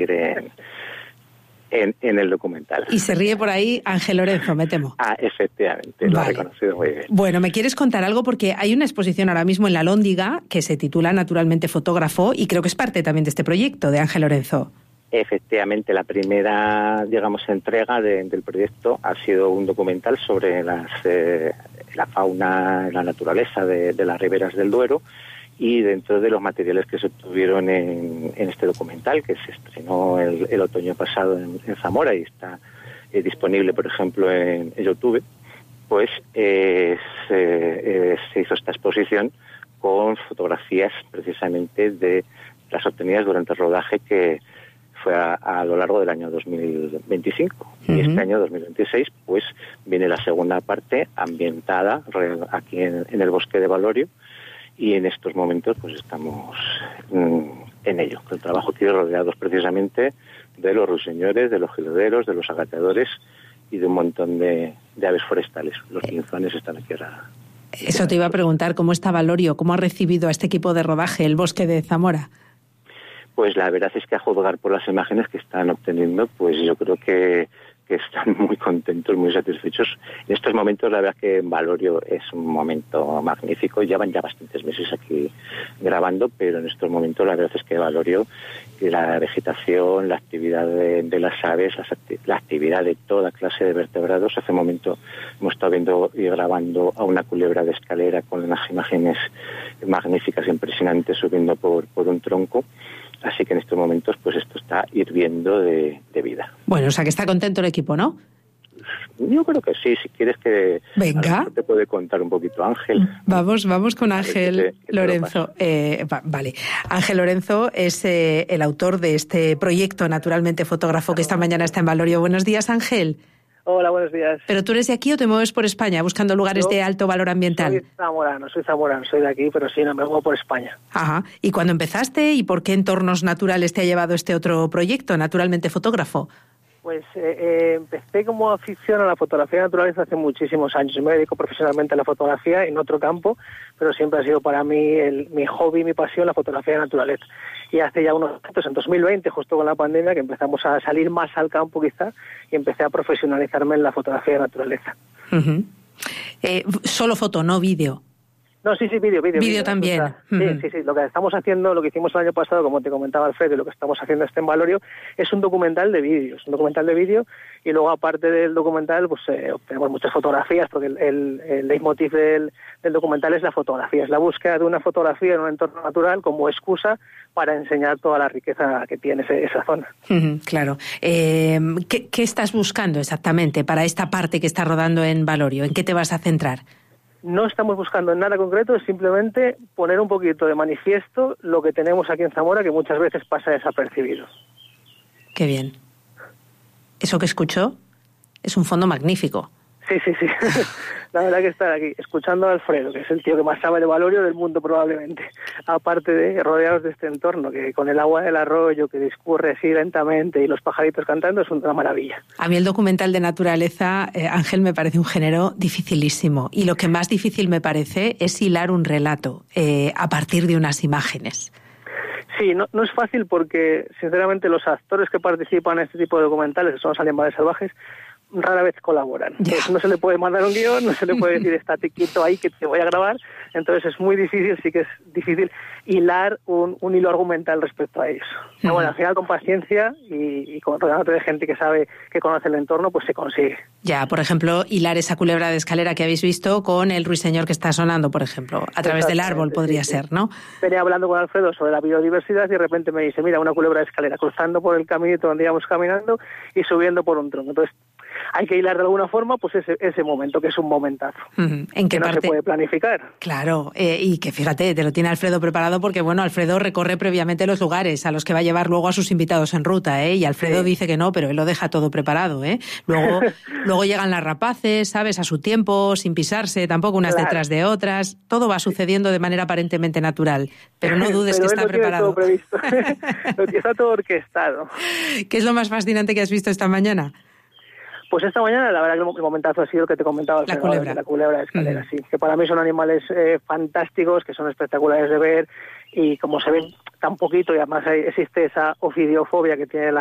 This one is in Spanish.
en el documental. Y se ríe por ahí Ángel Lorenzo, me temo. Efectivamente, lo ha reconocido muy bien. Bueno, ¿me quieres contar algo? Porque hay una exposición ahora mismo en La Alhóndiga que se titula Naturalmente Fotógrafo y creo que es parte también de este proyecto de Ángel Lorenzo. Efectivamente, la primera, entrega del proyecto ha sido un documental sobre la fauna, la naturaleza de las riberas del Duero, y dentro de los materiales que se obtuvieron en este documental, que se estrenó el otoño pasado en Zamora y está disponible, por ejemplo, en YouTube, pues se hizo esta exposición con fotografías precisamente de las obtenidas durante el rodaje, que fue a lo largo del año 2025. Y este año 2026 pues viene la segunda parte ambientada aquí en el bosque de Valorio, y en estos momentos pues estamos en ello. El trabajo tiene rodeados precisamente de los ruiseñores, de los giloderos, de los agateadores y de un montón de aves forestales. Los pinzones están aquí ahora. Eso te iba a preguntar, ¿cómo está Valorio? ¿Cómo ha recibido a este equipo de rodaje el bosque de Zamora? Pues la verdad es que, a juzgar por las imágenes que están obteniendo, pues yo creo que están muy contentos, muy satisfechos. En estos momentos, la verdad que en Valorio es un momento magnífico. Llevan ya bastantes meses aquí grabando, pero en estos momentos la verdad es que Valorio, la vegetación, la actividad de las aves, la actividad de toda clase de vertebrados. Hace un momento hemos estado viendo y grabando a una culebra de escalera con unas imágenes magníficas, impresionantes, subiendo por un tronco. Así que en estos momentos pues esto está hirviendo de vida. Bueno, o sea que está contento el equipo, ¿no? Yo creo que sí. Si quieres que... Venga. Te puede contar un poquito Ángel. Vamos con Ángel Lorenzo. Vale. Ángel Lorenzo es el autor de este proyecto Naturalmente Fotógrafo, que esta mañana está en Valorio. Buenos días, Ángel. Hola, buenos días. ¿Pero tú eres de aquí o te mueves por España buscando lugares de alto valor ambiental? Soy zamorano, soy de aquí, pero sí, no me muevo por España. Ajá. ¿Y cuándo empezaste y por qué entornos naturales te ha llevado este otro proyecto, Naturalmente Fotógrafo? Pues empecé como afición a la fotografía de naturaleza hace muchísimos años. Yo me dedico profesionalmente a la fotografía en otro campo, pero siempre ha sido para mí mi hobby, mi pasión, la fotografía de naturaleza. Y hace ya unos años, en 2020, justo con la pandemia, que empezamos a salir más al campo quizá, y empecé a profesionalizarme en la fotografía de naturaleza. Uh-huh. Solo foto, no vídeo. No, sí, vídeo. Vídeo también. Sí. Lo que estamos haciendo, lo que hicimos el año pasado, como te comentaba Alfredo, y lo que estamos haciendo en Valorio, es un documental de vídeo, y luego, aparte del documental, pues tenemos muchas fotografías, porque el leitmotiv del documental es la fotografía, es la búsqueda de una fotografía en un entorno natural como excusa para enseñar toda la riqueza que tiene esa zona. Claro. ¿Qué estás buscando exactamente para esta parte que está rodando en Valorio? ¿En qué te vas a centrar? No estamos buscando en nada concreto, es simplemente poner un poquito de manifiesto lo que tenemos aquí en Zamora, que muchas veces pasa desapercibido. Qué bien. Eso que escucho es un fondo magnífico. Sí. La verdad que estar aquí, escuchando a Alfredo, que es el tío que más sabe de Valorio del mundo probablemente, aparte de rodeados de este entorno, que con el agua del arroyo que discurre así lentamente y los pajaritos cantando, es una maravilla. A mí el documental de naturaleza, Ángel, me parece un género dificilísimo, y lo que más difícil me parece es hilar un relato a partir de unas imágenes. Sí, no es fácil porque, sinceramente, los actores que participan en este tipo de documentales, que son los animales salvajes, rara vez colaboran. Pues no se le puede mandar un guión, no se le puede decir estate quieto ahí que te voy a grabar, entonces es muy difícil, sí que es difícil hilar un hilo argumental respecto a eso. Pero bueno, al final con paciencia y con rodeándote de gente que sabe, que conoce el entorno, pues se consigue. Ya, por ejemplo, hilar esa culebra de escalera que habéis visto con el ruiseñor que está sonando, por ejemplo, a través del árbol podría ser, ¿no? Venía hablando con Alfredo sobre la biodiversidad y de repente me dice, mira, una culebra de escalera cruzando por el caminito donde íbamos caminando y subiendo por un tronco. Entonces, hay que hilar de alguna forma pues ese momento, que es un momentazo. ¿En qué que no parte? Se puede planificar. Claro, y que fíjate, te lo tiene Alfredo preparado porque, bueno, Alfredo recorre previamente los lugares a los que va a llevar luego a sus invitados en ruta, y Alfredo dice que no, pero él lo deja todo preparado, Luego llegan las rapaces, ¿sabes? A su tiempo, sin pisarse, tampoco unas detrás de otras. Todo va sucediendo de manera aparentemente natural, pero no dudes que está preparado. Todo previsto. Está todo orquestado. ¿Qué es lo más fascinante que has visto esta mañana? Pues esta mañana la verdad que el momentazo ha sido el que te comentaba, la culebra de escalera, sí, que para mí son animales fantásticos, que son espectaculares de ver, y como se ven tan poquito y además existe esa ofidiofobia que tiene